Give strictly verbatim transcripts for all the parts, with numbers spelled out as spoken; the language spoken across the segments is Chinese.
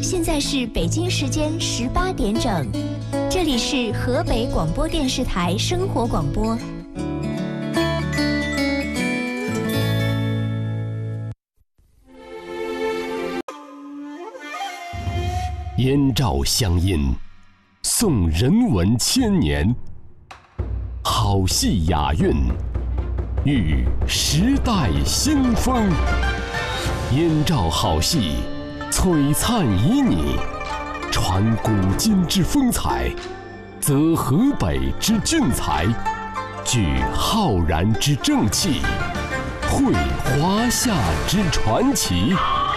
现在是北京时间十八点整，这里是河北广播电视台生活广播。 燕赵乡音，颂人文千年；好戏雅韵，遇时代新风。燕赵好戏，璀璨旖旎，传古今之风采，则河北之俊才，聚浩然之正气，绘华夏之传奇。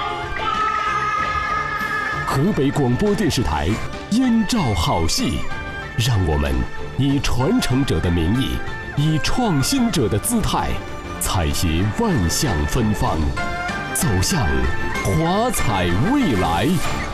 河北广播电视台燕赵好戏，让我们以传承者的名义，以创新者的姿态，采撷万象芬芳，走向华彩未来。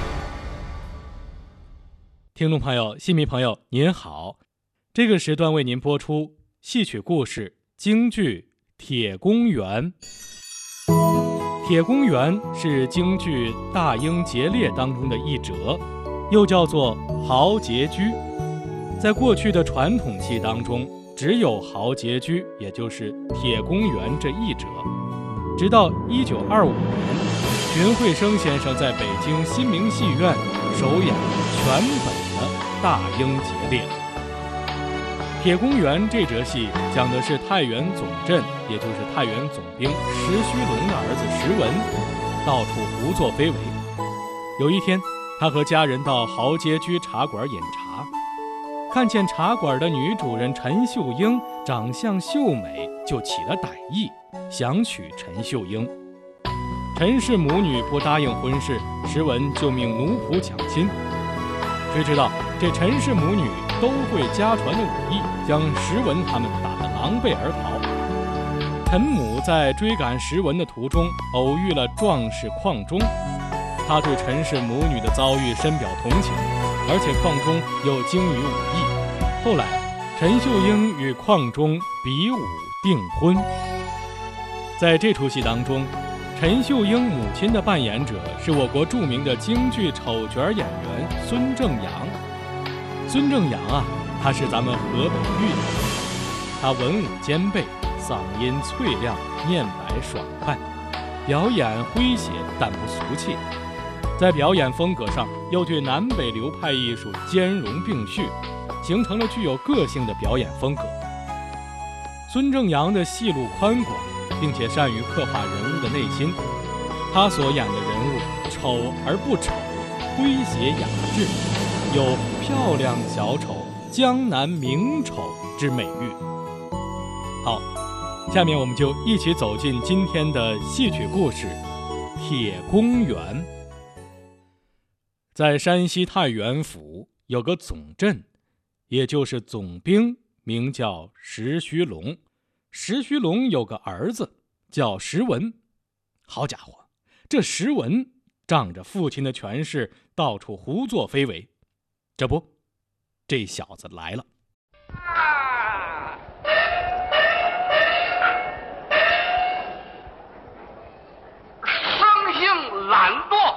听众朋友、戏迷朋友您好，这个时段为您播出戏曲故事京剧《铁公园》。铁公园是京剧《大英劫猎》当中的一折，又叫做豪杰居。在过去的传统戏当中，只有豪杰居，也就是铁公园这一折。直到一九二五年，荀慧生先生在北京新明戏院首演全本的《大英劫猎》。铁公园这折戏讲的是太原总镇，也就是太原总兵石须龙的儿子石文，到处胡作非为。有一天，他和家人到豪杰居茶馆饮茶，看见茶馆的女主人陈秀英长相秀美，就起了歹意，想娶陈秀英。陈氏母女不答应婚事，石文就命奴仆抢亲。谁知道这陈氏母女都会家传的武艺，将石文他们打得狼狈而逃。陈母在追赶石文的途中，偶遇了壮士邝忠，他对陈氏母女的遭遇深表同情，而且邝忠又精于武艺。后来，陈秀英与邝忠比武订婚。在这出戏当中，陈秀英母亲的扮演者是我国著名的京剧丑角演员孙正阳。孙正阳啊，他是咱们河北豫人，他文武兼备，嗓音脆亮，面白爽快，表演诙谐但不俗气。在表演风格上，又对南北流派艺术兼容并蓄，形成了具有个性的表演风格。孙正阳的戏路宽广，并且善于刻画人物的内心。他所演的人物丑而不丑，诙谐雅致，有漂亮小丑、江南名丑之美誉。好，下面我们就一起走进今天的戏曲故事《铁公园》。在山西太原府有个总镇，也就是总兵，名叫石须龙。石须龙有个儿子叫石文。好家伙，这石文仗着父亲的权势，到处胡作非为。这不，这小子来了。 啊！生性懒惰，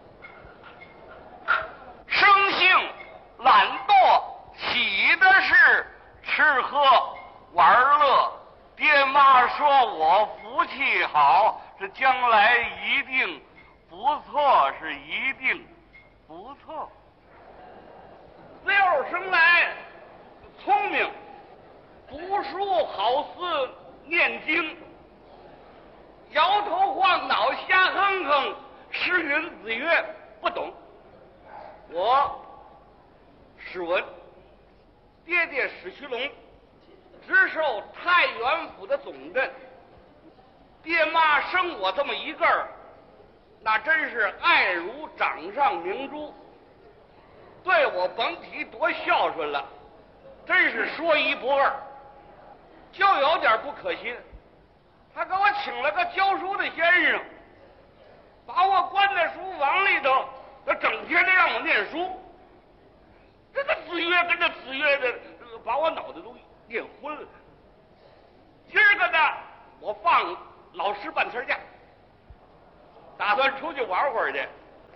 生性懒惰，起的是吃喝玩乐。爹妈说我福气好，这将来一定不错，是一定不错。自幼生来聪明，读书好似念经，摇头晃脑瞎哼哼，诗云子月不懂。我史文，爹爹史须龙，直受太原府的总镇。爹妈生我这么一个儿，那真是爱如掌上明珠，对我甭提多孝顺了，真是说一不二。就有点不可信，他给我请了个教书的先生，把我关在书房里头，他整天的让我念书。这个子曰跟着子曰的，把我脑袋都念昏了。今儿个呢，我放老师半天假，打算出去玩会儿去。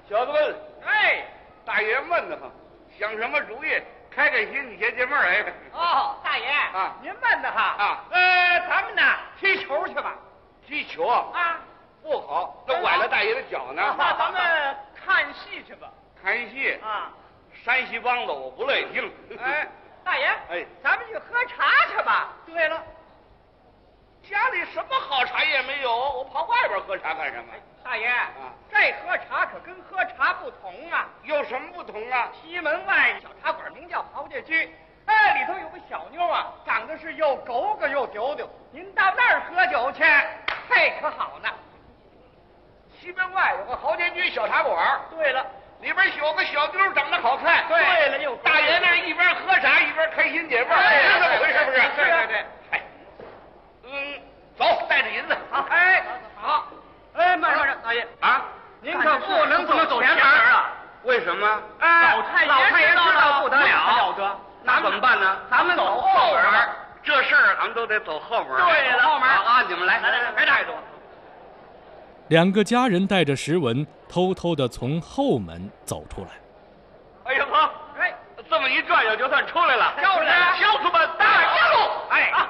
小子们， 哎， 大爷闷得慌，想什么主意？开开心，你先解闷儿哎。 哦，大爷啊您闷得哈啊呃，咱们呢踢球去吧。 踢球啊？ 啊， 不好，这崴了大爷的脚呢。 那咱们看戏去吧。 看戏啊， 山西梆子我不乐意听。 哎，大爷， 哎， 咱们去喝茶去吧。对了， 家里什么好茶叶没有，我跑外边喝茶干什么？ 大爷，这喝茶可跟喝茶不同啊。 有什么不同啊？ 西门外小茶馆名叫豪杰居，哎，里头有个小妞啊，长得是又狗狗又丢丢。您到那儿喝酒去，嘿，可好呢。 西门外有个豪杰居小茶馆， 对了， 里边有个小妞长得好看。 对了，又大爷那儿一边喝茶一边开心解闷儿， 哎是这么回事？是不是？ 对对对。 哎，嗯，走，带着银子。 好，哎，好，哎，慢慢着，大爷啊， 您可不能走前门啊。 为什么？ 哎， 老太爷老太爷知道不得了， 了得，那怎么办呢？ 咱们走后门。 这事儿咱们都得走后门。 对了，后门啊，你们来， 来来来，别带着我。 两个家人带着石文偷偷地从后门走出来。 哎呀呵， 哎， 这么一转悠就算出来了。 漂亮乡亲们，大家路！ 哎，